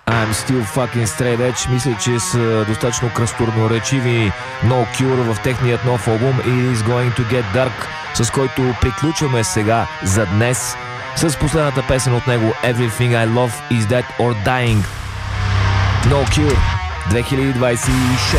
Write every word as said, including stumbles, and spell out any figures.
I'm still fucking straight edge. Мисля, че са достатъчно кръстурноречиви No Cure в техният нов албум It is going to get dark, с който приключваме сега за днес с последната песен от него Everything I Love Is Dead or Dying. No Cure две хиляди двадесет и шеста.